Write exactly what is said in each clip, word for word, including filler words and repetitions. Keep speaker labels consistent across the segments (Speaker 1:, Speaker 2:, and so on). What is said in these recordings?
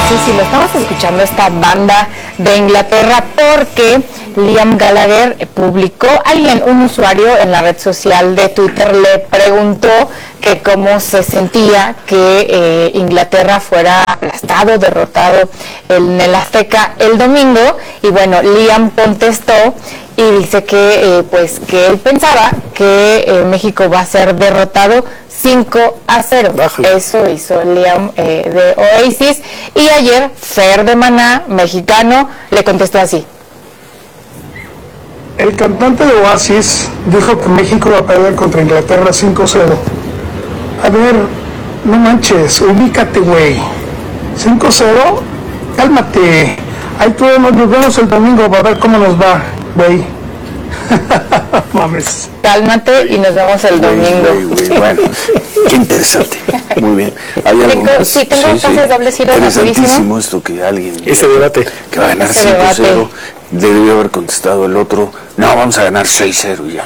Speaker 1: sí, sí, lo estamos escuchando, esta banda de Inglaterra, porque Liam Gallagher publicó, alguien, un usuario en la red social de Twitter le preguntó que cómo se sentía que eh, Inglaterra fuera aplastado, derrotado en el Azteca el domingo, y bueno, Liam contestó y dice que eh, pues que él pensaba que eh, México va a ser derrotado cinco a cero. Bájale. Eso hizo Liam eh, de Oasis, y ayer Fer de Maná, mexicano, le contestó así.
Speaker 2: El cantante de Oasis dijo que México va a perder contra Inglaterra cinco cero. A ver, no manches, ubícate, güey. cinco cero, cálmate. Ahí todos nos vemos el domingo para ver cómo nos va, güey. Mames.
Speaker 1: Cálmate y nos vemos el domingo.
Speaker 3: Wey, wey, wey. Bueno, qué interesante. Muy bien. ¿Hay algo más?
Speaker 1: Sí, tengo sí, pases sí. dobles giros.
Speaker 3: Interesantísimo esto que alguien...
Speaker 2: Ese debate.
Speaker 3: Que va a ganar cinco cero. Debió haber contestado el otro. No, vamos a ganar seis cero ya.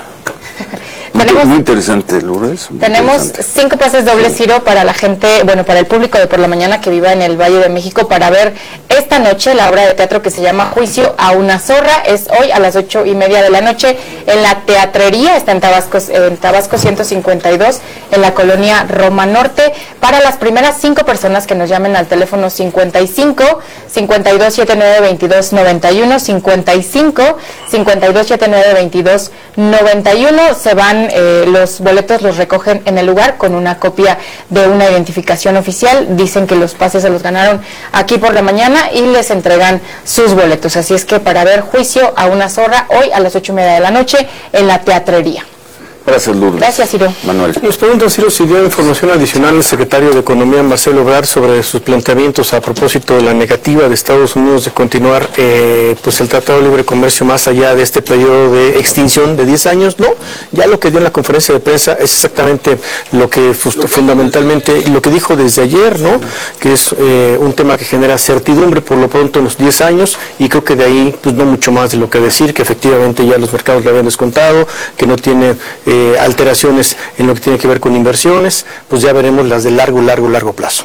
Speaker 3: Tenemos, muy interesante, Lourdes. Muy
Speaker 1: tenemos
Speaker 3: interesante.
Speaker 1: cinco pases dobles giro para la gente, bueno, para el público de por la mañana que viva en el Valle de México, para ver esta noche la obra de teatro que se llama Juicio a una zorra. Es hoy a las ocho y media de la noche en la Teatrería, está en Tabasco, en Tabasco ciento cincuenta y dos, en la colonia Roma Norte. Para las primeras cinco personas que nos llamen al teléfono cincuenta y cinco, cincuenta y dos, setenta y nueve, veintidós, noventa y uno, cincuenta y cinco, cincuenta y dos, setenta y nueve, veintidós, noventa y uno, se van. Eh, los boletos los recogen en el lugar con una copia de una identificación oficial. Dicen que los pases se los ganaron aquí por la mañana y les entregan sus boletos. Así es que para ver Juicio a una zorra hoy a las ocho y media de la noche en la Teatrería.
Speaker 3: Gracias, Lourdes.
Speaker 1: Gracias, Ciro.
Speaker 3: Manuel.
Speaker 2: Nos pregunta Ciro si dio información adicional al secretario de Economía, Marcelo Ebrard, sobre sus planteamientos a propósito de la negativa de Estados Unidos de continuar eh, pues el Tratado de Libre Comercio más allá de este periodo de extinción de diez años. No, ya lo que dio en la conferencia de prensa es exactamente lo que fundamentalmente, lo que dijo desde ayer, ¿no? Que es eh, un tema que genera certidumbre por lo pronto en los diez años, y creo que de ahí pues no mucho más de lo que decir, que efectivamente ya los mercados le habían descontado, que no tiene... Eh, alteraciones en lo que tiene que ver con inversiones, pues ya veremos las de largo, largo, largo plazo.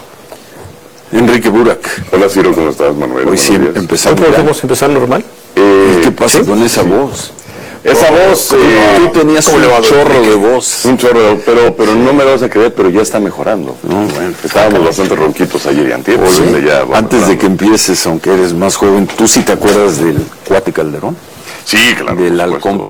Speaker 3: Enrique Burak.
Speaker 4: Hola, Ciro, ¿cómo estás, Manuel?
Speaker 3: Hoy sí empezamos.
Speaker 2: ¿Hoy podemos empezar normal?
Speaker 3: Eh, ¿Qué pasa ¿sí? con esa voz?
Speaker 4: Esa
Speaker 3: oh,
Speaker 4: voz...
Speaker 3: Eh, tú tenías un chorro de voz.
Speaker 4: Un chorro, pero, pero no me lo vas a creer, pero ya está mejorando.
Speaker 3: No, bueno,
Speaker 4: estábamos bastante ronquitos ayer y antier.
Speaker 3: Oye,
Speaker 4: ya
Speaker 3: antes de que empieces, aunque eres más joven, ¿tú sí te acuerdas del Cuate Calderón?
Speaker 4: Sí, claro.
Speaker 3: Del halcón.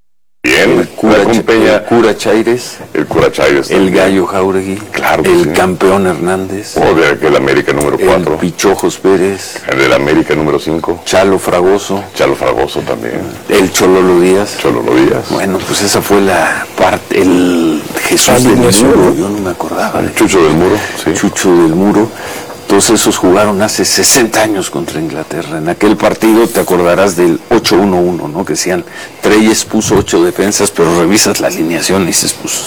Speaker 4: Bien,
Speaker 3: el cura,
Speaker 4: Peña,
Speaker 3: el cura Chaires,
Speaker 4: el cura Chaires,
Speaker 3: el Gallo Jauregui,
Speaker 4: claro que
Speaker 3: el
Speaker 4: sí.
Speaker 3: Campeón Hernández,
Speaker 4: o de aquel América número cuatro,
Speaker 3: el Pichojos Pérez,
Speaker 4: el del América número cinco,
Speaker 3: Chalo Fragoso,
Speaker 4: Chalo Fragoso también,
Speaker 3: el Chololo Díaz,
Speaker 4: Chololo Díaz.
Speaker 3: Bueno, pues esa fue la parte, el Jesús del Muro, yo no me acordaba.
Speaker 4: El Chucho del Muro, sí.
Speaker 3: Chucho del Muro. Todos esos jugaron hace sesenta años contra Inglaterra. En aquel partido te acordarás del ocho uno uno, ¿no? Que decían, Treyes puso ocho defensas, pero revisas la alineación y dices, pues...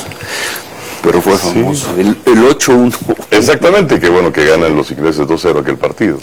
Speaker 3: Pero fue famoso. Sí. El, el ocho uno.
Speaker 4: Exactamente, que bueno que ganan los ingleses dos cero aquel partido.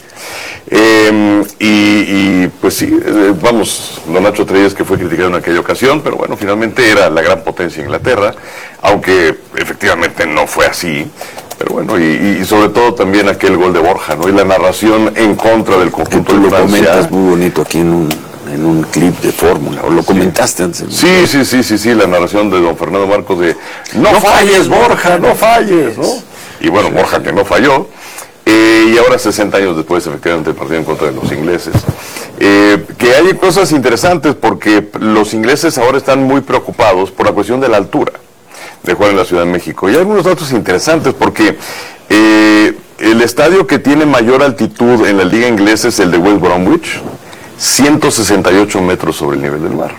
Speaker 4: Eh, y, y pues sí, eh, vamos, don Nacho Treyes, que fue criticado en aquella ocasión, pero bueno, finalmente era la gran potencia Inglaterra, aunque efectivamente no fue así. Pero bueno, y, y sobre todo también aquel gol de Borja, ¿no? Y la narración en contra del conjunto de Francia.
Speaker 3: Lo comentas muy bonito aquí en un, en un clip de Fórmula, o lo comentaste antes.
Speaker 4: Sí, sí, sí, sí, sí, la narración de don Fernando Marcos de no, no falles, Borja, no falles, ¿no? Y bueno, Borja que no falló. Eh, y ahora, sesenta años después, efectivamente, el partido en contra de los ingleses. Eh, que hay cosas interesantes, porque los ingleses ahora están muy preocupados por la cuestión de la altura de jugar en la Ciudad de México. Y hay algunos datos interesantes, porque eh, el estadio que tiene mayor altitud en la liga inglesa es el de West Bromwich, ciento sesenta y ocho metros sobre el nivel del mar.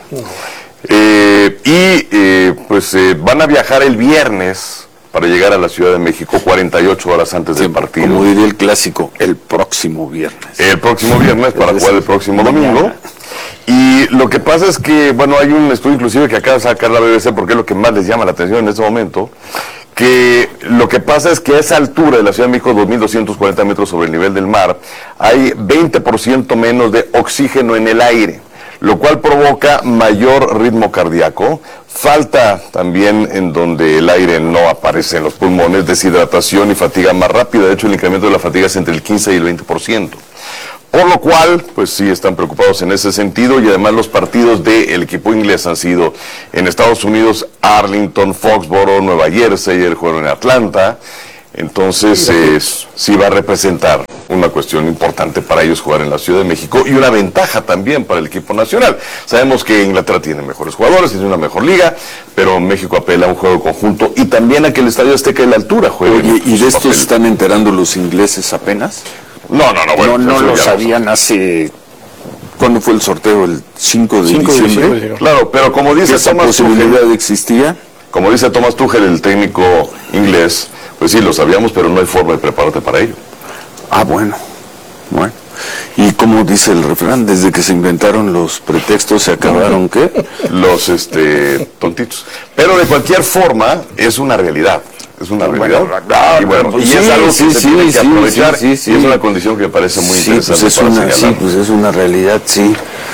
Speaker 4: Eh, y eh, pues eh, van a viajar el viernes para llegar a la Ciudad de México cuarenta y ocho horas antes del partido.
Speaker 3: Como diría el clásico, el próximo viernes.
Speaker 4: El próximo viernes para jugar el próximo domingo. Y lo que pasa es que, bueno, hay un estudio inclusive que acaba de sacar la B B C, porque es lo que más les llama la atención en este momento, que lo que pasa es que a esa altura de la Ciudad de México, dos mil doscientos cuarenta metros sobre el nivel del mar, hay veinte por ciento menos de oxígeno en el aire, lo cual provoca mayor ritmo cardíaco, falta también en donde el aire no aparece en los pulmones, deshidratación y fatiga más rápida. De hecho, el incremento de la fatiga es entre el quince y el veinte por ciento. Por lo cual, pues sí están preocupados en ese sentido, y además los partidos del equipo inglés han sido en Estados Unidos, Arlington, Foxborough, Nueva Jersey, el juego en Atlanta. Entonces, eh, sí va a representar una cuestión importante para ellos jugar en la Ciudad de México, y una ventaja también para el equipo nacional. Sabemos que Inglaterra tiene mejores jugadores, tiene una mejor liga, pero México apela a un juego conjunto y también a que el Estadio Azteca de la altura juegue.
Speaker 3: Oye, ¿y de esto se están enterando los ingleses apenas?
Speaker 4: No, no, no, bueno,
Speaker 3: no, no lo sabían hace... ¿Cuándo fue el sorteo? ¿El cinco de diciembre?
Speaker 4: Claro, pero como dice
Speaker 3: ¿esa
Speaker 4: Thomas
Speaker 3: posibilidad
Speaker 4: Tuchel,
Speaker 3: existía?
Speaker 4: Como dice Thomas Tuchel, el técnico inglés, pues sí, lo sabíamos, pero no hay forma de prepararte para ello.
Speaker 3: Ah, bueno, bueno. Y como dice el refrán, desde que se inventaron los pretextos, ¿se acabaron qué?
Speaker 4: Los este, tontitos. Pero de cualquier forma, es una realidad. Es una realidad.
Speaker 3: Ah,
Speaker 4: y bueno,
Speaker 3: pues
Speaker 4: y
Speaker 3: sí,
Speaker 4: es algo que
Speaker 3: sí,
Speaker 4: se
Speaker 3: sí,
Speaker 4: tiene que
Speaker 3: sí,
Speaker 4: aprovechar,
Speaker 3: sí, sí, sí.
Speaker 4: y es una condición que me parece muy
Speaker 3: Sí,
Speaker 4: interesante
Speaker 3: pues es
Speaker 4: para
Speaker 3: una,
Speaker 4: señalar.
Speaker 3: sí, pues es una realidad, sí.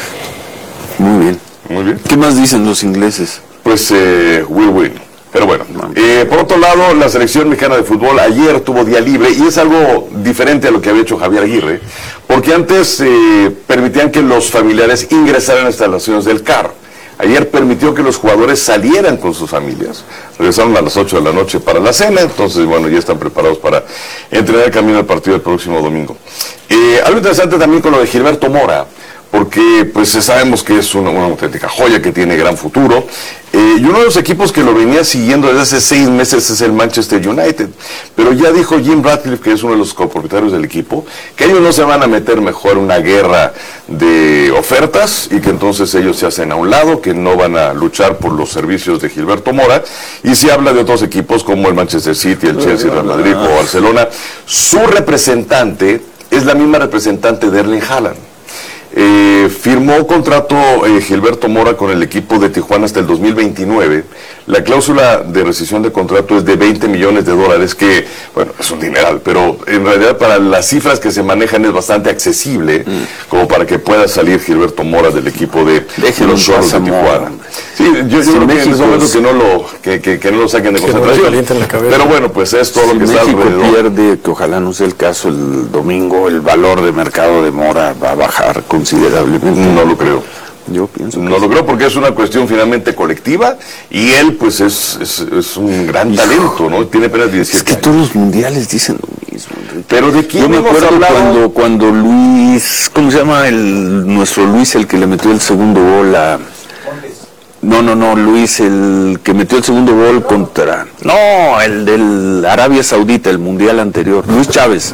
Speaker 3: Muy bien.
Speaker 4: Muy bien.
Speaker 3: ¿Qué más dicen los ingleses?
Speaker 4: Pues eh, will win. Pero bueno, eh, por otro lado, la selección mexicana de fútbol ayer tuvo día libre, y es algo diferente a lo que había hecho Javier Aguirre, porque antes eh, permitían que los familiares ingresaran a las instalaciones del C A R. Ayer permitió que los jugadores salieran con sus familias. Regresaron a las ocho de la noche para la cena, entonces, bueno, ya están preparados para entrenar el camino al partido del próximo domingo. Eh, algo interesante también con lo de Gilberto Mora, porque pues sabemos que es una, una auténtica joya que tiene gran futuro, eh, y uno de los equipos que lo venía siguiendo desde hace seis meses es el Manchester United, pero ya dijo Jim Ratcliffe, que es uno de los copropietarios del equipo, que ellos no se van a meter mejor en una guerra de ofertas, y que entonces ellos se hacen a un lado, que no van a luchar por los servicios de Gilberto Mora, y se habla de otros equipos como el Manchester City, el Chelsea, el Real Madrid o Barcelona. Su representante es la misma representante de Erling Haaland. Eh, firmó contrato eh, Gilberto Mora con el equipo de Tijuana hasta el dos mil veintinueve. La cláusula de rescisión de contrato es de veinte millones de dólares, que, bueno, es un dineral, pero en realidad para las cifras que se manejan es bastante accesible, mm. como para que pueda salir Gilberto Mora del equipo de, de los Cholos de Tijuana. Sí, yo, yo sí, creo México que en ese momento que no lo, que, que, que no lo saquen de concentración. No pero bueno, pues es todo
Speaker 3: si
Speaker 4: lo que
Speaker 3: México
Speaker 4: está alrededor.
Speaker 3: Pierde, que ojalá no sea el caso, el domingo, el valor de mercado de Mora va a bajar considerablemente.
Speaker 4: No lo creo.
Speaker 3: Yo pienso que
Speaker 4: no
Speaker 3: sí.
Speaker 4: lo creo, porque es una cuestión finalmente colectiva, y él pues es, es, es un gran Hijo, talento, ¿no? Tiene apenas diecisiete
Speaker 3: Es que
Speaker 4: años.
Speaker 3: todos los mundiales dicen lo mismo.
Speaker 4: Pero de quién
Speaker 3: Yo me
Speaker 4: hemos
Speaker 3: acuerdo
Speaker 4: hablado?
Speaker 3: cuando, cuando Luis, ¿cómo se llama el nuestro Luis, el que le metió el segundo gol a... No, no, no, Luis, el que metió el segundo gol contra... No, el del Arabia Saudita, el mundial anterior, Luis Chávez.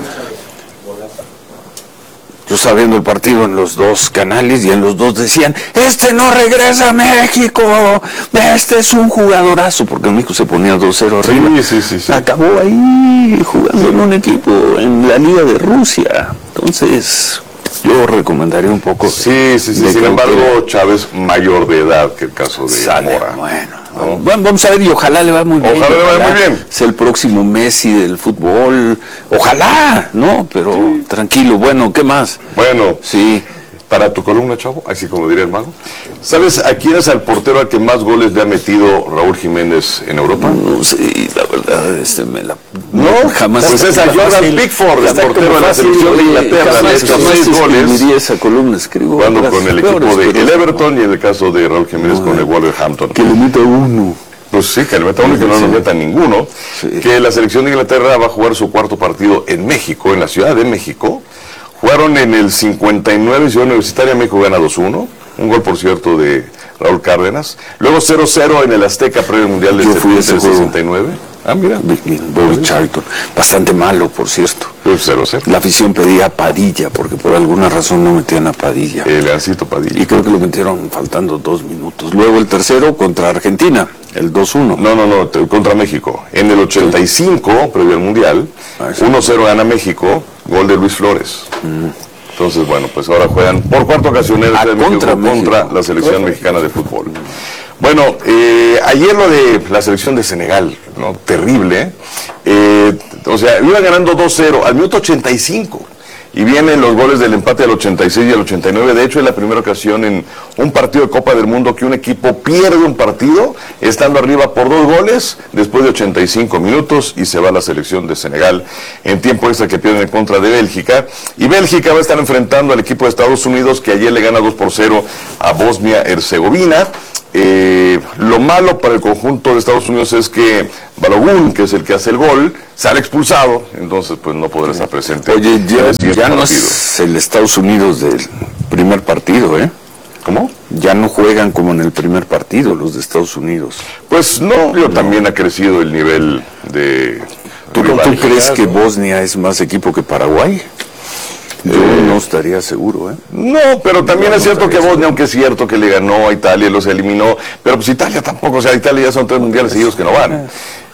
Speaker 3: Yo estaba viendo el partido en los dos canales y en los dos decían, este no regresa a México, este es un jugadorazo, porque en México se ponía dos cero arriba.
Speaker 4: Sí, sí, sí, sí.
Speaker 3: Acabó ahí jugando en un equipo en la Liga de Rusia. Entonces, yo recomendaría un poco.
Speaker 4: Sí, sí, sí. Sin embargo, Chávez mayor de edad que el caso de
Speaker 3: Sale,
Speaker 4: Mora.
Speaker 3: Bueno. ¿No? Bueno, vamos a ver, y ojalá le va muy bien.
Speaker 4: Ojalá le vaya muy bien.
Speaker 3: Es el próximo Messi del fútbol. Ojalá, ¿no? Pero sí. Tranquilo. Bueno, ¿qué más?
Speaker 4: Bueno,
Speaker 3: sí.
Speaker 4: Para tu columna, chavo, así como diría el mago. ¿Sabes a quién es el portero al que más goles le ha metido Raúl Jiménez en Europa?
Speaker 3: No sé, la verdad, este me la...
Speaker 4: No, jamás. Pues es a Jordan Pickford, el portero de la selección de Inglaterra. Le ha hecho seis goles.
Speaker 3: Esa columna escribo
Speaker 4: jugando con el equipo del de Everton, y en el caso de Raúl Jiménez no, con el Wolverhampton.
Speaker 3: Que le meta uno.
Speaker 4: Pues sí, que le meta uno y que no nos meta ninguno. Sí. Que la selección de Inglaterra va a jugar su cuarto partido en México, en la Ciudad de México. Jugaron en el cincuenta y nueve, Ciudad Universitaria, México gana dos uno. Un gol, por cierto, de Raúl Cárdenas. Luego cero cero en el Azteca, previo mundial del sesenta y nueve. Ah, mira.
Speaker 3: Bobby Charlton. Bastante malo, por cierto.
Speaker 4: Pues cero cero.
Speaker 3: La afición pedía a Padilla, porque por alguna razón no metían a Padilla.
Speaker 4: El Leoncito Padilla.
Speaker 3: Y creo que lo metieron faltando dos minutos. Luego el tercero contra Argentina, el dos uno.
Speaker 4: No, no, no, contra México. En el ochenta y cinco, previo al mundial, ah, sí. uno cero gana México, gol de Luis Flores. Mm. Entonces, bueno, pues ahora juegan por cuarta ocasión el ah, contra, México, contra la selección bueno. mexicana de fútbol. Bueno, eh, ayer lo de la selección de Senegal, ¿no? Terrible. Eh, o sea, iba ganando dos cero al minuto ochenta y cinco. y vienen los goles del empate al ochenta y seis y al ochenta y nueve. De hecho, es la primera ocasión en un partido de Copa del Mundo que un equipo pierde un partido estando arriba por dos goles después de ochenta y cinco minutos, y se va a la selección de Senegal en tiempo extra, que pierden en contra de Bélgica. Y Bélgica va a estar enfrentando al equipo de Estados Unidos, que ayer le gana dos por cero a Bosnia-Herzegovina. Eh, lo malo para el conjunto de Estados Unidos es que Balogun, que es el que hace el gol, sale expulsado, entonces pues no podrá estar presente.
Speaker 3: Oye, ya, ya no
Speaker 4: partido.
Speaker 3: Es el Estados Unidos del primer partido, ¿eh?
Speaker 4: ¿Cómo?
Speaker 3: Ya no juegan como en el primer partido los de Estados Unidos.
Speaker 4: Pues no, no. También ha crecido el nivel de...
Speaker 3: ¿Tú, ¿tú crees que Bosnia es más equipo que Paraguay? Yo eh, no estaría seguro, ¿eh?
Speaker 4: No, pero también no, es cierto no que Bosnia, aunque es cierto que le ganó a Italia, los eliminó, pero pues Italia tampoco, o sea, Italia ya son tres mundiales seguidos que no van.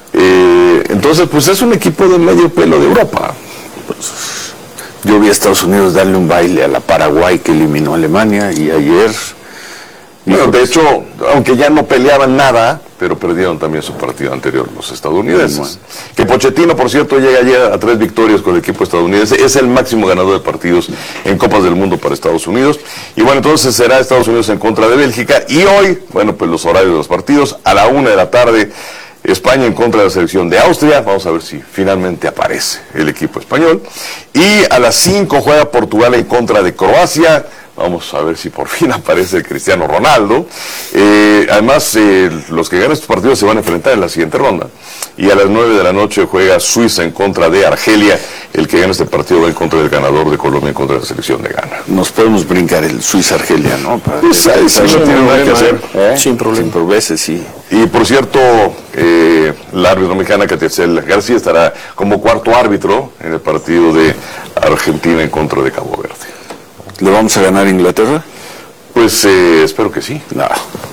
Speaker 4: Eh, entonces, pues es un equipo de medio pelo de Europa.
Speaker 3: Pues, yo vi a Estados Unidos darle un baile a la Paraguay, que eliminó a Alemania, y ayer...
Speaker 4: Bueno, de hecho, aunque ya no peleaban nada, pero perdieron también su partido anterior los estadounidenses. Bueno. Que Pochettino, por cierto, llega ayer a tres victorias con el equipo estadounidense. Es el máximo ganador de partidos en Copas del Mundo para Estados Unidos. Y bueno, entonces será Estados Unidos en contra de Bélgica. Y hoy, bueno, pues los horarios de los partidos, a la una de la tarde, España en contra de la selección de Austria. Vamos a ver si finalmente aparece el equipo español. Y a las cinco juega Portugal en contra de Croacia. Vamos a ver si por fin aparece Cristiano Ronaldo. Eh, además, eh, los que ganan estos partidos se van a enfrentar en la siguiente ronda. Y a las nueve de la noche juega Suiza en contra de Argelia. El que gana este partido va en contra del ganador de Colombia en contra de la selección de Ghana.
Speaker 3: Nos podemos brincar el Suiza-Argelia, ¿no? Para
Speaker 4: pues ahí sí no tiene nada que hacer.
Speaker 3: ¿Eh? Sin problema. Sin veces, sí.
Speaker 4: Y por cierto, eh, la árbitro mexicana Catiel García estará como cuarto árbitro en el partido de Argentina en contra de Cabo Verde.
Speaker 3: ¿Le vamos a ganar a Inglaterra?
Speaker 4: Pues eh, espero que sí.
Speaker 3: No.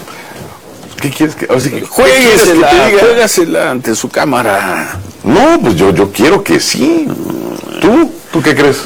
Speaker 4: ¿Qué quieres que, o sea,
Speaker 3: juéguesela, que te diga? Juégasela ante su cámara.
Speaker 4: No, pues yo, yo quiero que sí. ¿Tú? ¿Tú qué crees?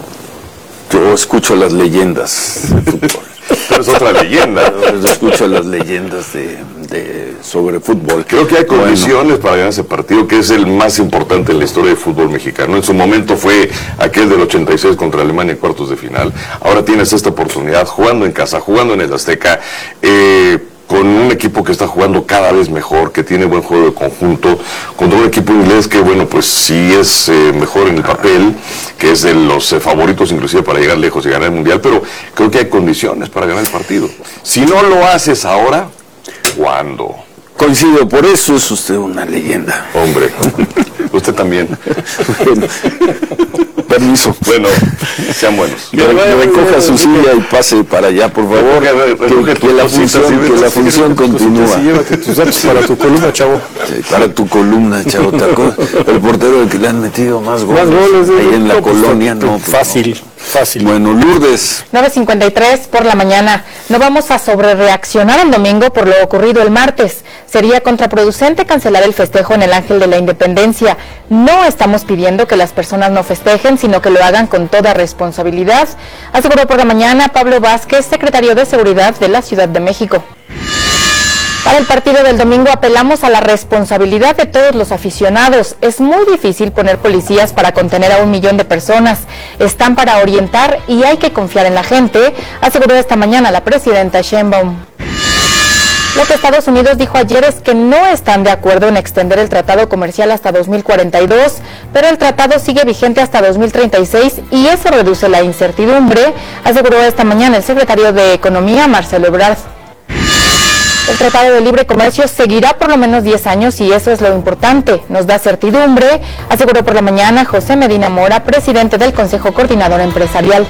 Speaker 3: Yo escucho las leyendas de fútbol.
Speaker 4: Pero es otra leyenda.
Speaker 3: Yo escucho las leyendas de, de sobre fútbol.
Speaker 4: Creo que hay condiciones bueno. para ganar ese partido, que es el más importante en la historia del fútbol mexicano. En su momento fue aquel del ochenta y seis contra Alemania en cuartos de final. Ahora tienes esta oportunidad jugando en casa, jugando en el Azteca, eh, con un equipo que está jugando cada vez mejor, que tiene buen juego de conjunto, contra un equipo inglés que, bueno, pues sí es eh, mejor en el papel, que es de los eh, favoritos inclusive para llegar lejos y ganar el Mundial, pero creo que hay condiciones para ganar el partido. Si no lo haces ahora, ¿cuándo?
Speaker 3: Coincido, por eso es usted una leyenda.
Speaker 4: Hombre, usted también.
Speaker 3: Bueno, permiso.
Speaker 4: Bueno, sean buenos.
Speaker 3: Que recoja su silla y pase para allá, por favor. Que, que la función, que la función continúa.
Speaker 2: Llévate tus datos para tu columna, chavo.
Speaker 3: Sí, para tu columna, chavo. El portero del que le han metido más goles.
Speaker 2: Más goles
Speaker 3: ahí en la colonia, no.
Speaker 2: Fácil. Fácil.
Speaker 3: Bueno, Lourdes.
Speaker 1: nueve cincuenta y tres por la mañana. No vamos a sobrereaccionar el domingo por lo ocurrido el martes. Sería contraproducente cancelar el festejo en el Ángel de la Independencia. No estamos pidiendo que las personas no festejen, sino que lo hagan con toda responsabilidad, aseguró por la mañana Pablo Vázquez, secretario de Seguridad de la Ciudad de México. Para el partido del domingo apelamos a la responsabilidad de todos los aficionados. Es muy difícil poner policías para contener a un millón de personas. Están para orientar y hay que confiar en la gente, aseguró esta mañana la presidenta Sheinbaum. Lo que Estados Unidos dijo ayer es que no están de acuerdo en extender el tratado comercial hasta dos mil cuarenta y dos, pero el tratado sigue vigente hasta dos mil treinta y seis y eso reduce la incertidumbre, aseguró esta mañana el secretario de Economía, Marcelo Ebrard. El Tratado de Libre Comercio seguirá por lo menos diez años y eso es lo importante, nos da certidumbre, aseguró por la mañana José Medina Mora, presidente del Consejo Coordinador Empresarial.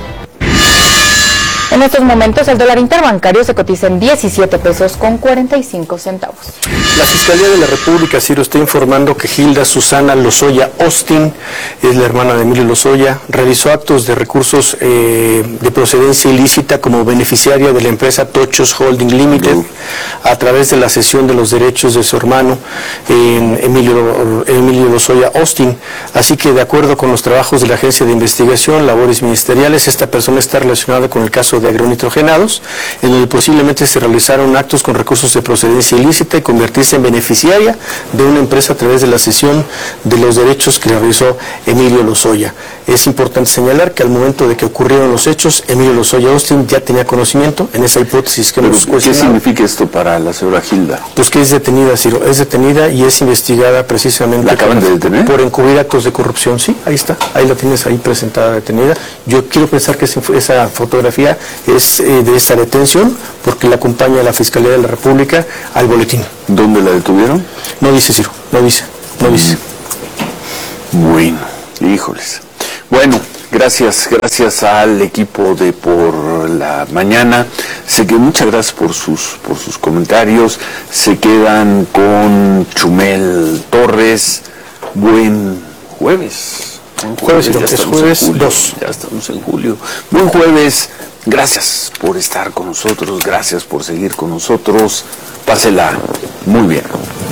Speaker 1: En estos momentos el dólar interbancario se cotiza en diecisiete pesos con cuarenta y cinco centavos.
Speaker 2: La Fiscalía de la República, Ciro, está informando que Gilda Susana Lozoya Austin, es la hermana de Emilio Lozoya, realizó actos de recursos eh, de procedencia ilícita como beneficiaria de la empresa Tochos Holding Limited uh. a través de la cesión de los derechos de su hermano en Emilio, Emilio Lozoya Austin. Así que, de acuerdo con los trabajos de la Agencia de Investigación, Labores Ministeriales, esta persona está relacionada con el caso de agronitrogenados, en donde posiblemente se realizaron actos con recursos de procedencia ilícita y convertirse en beneficiaria de una empresa a través de la cesión de los derechos que realizó Emilio Lozoya. Es importante señalar que al momento de que ocurrieron los hechos, Emilio Lozoya Austin ya tenía conocimiento en esa hipótesis que hemos cuestionado.
Speaker 3: ¿Qué significa esto para la señora Gilda?
Speaker 2: Pues que es detenida, Ciro, es detenida y es investigada precisamente.
Speaker 3: ¿La acaban de detener?
Speaker 2: Por encubrir actos de corrupción, sí, ahí está, ahí la tienes ahí presentada, detenida. Yo quiero pensar que esa fotografía es eh, de esa detención, porque la acompaña la Fiscalía de la República al boletín.
Speaker 3: ¿Dónde la detuvieron?
Speaker 2: No dice, Ciro, no dice, no dice.
Speaker 3: Bueno, híjoles. Bueno, gracias, gracias al equipo de Por la Mañana. Sé que muchas gracias por sus por sus comentarios. Se quedan con Chumel Torres. Buen jueves. Buen
Speaker 2: Jueves,
Speaker 3: jueves,
Speaker 2: es jueves dos.
Speaker 3: Ya estamos en julio. Buen jueves. Gracias por estar con nosotros. Gracias por seguir con nosotros. Pásela muy bien.